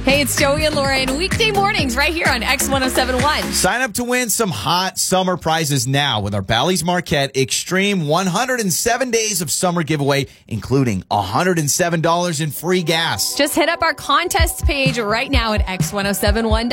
Hey, it's Joey and Lauren. Weekday mornings right here on X1071. Sign up to win some hot summer prizes now with our Bally's Marquette Extreme 107 Days of Summer giveaway, including $107 in free gas. Just hit up our contest page right now at X1071.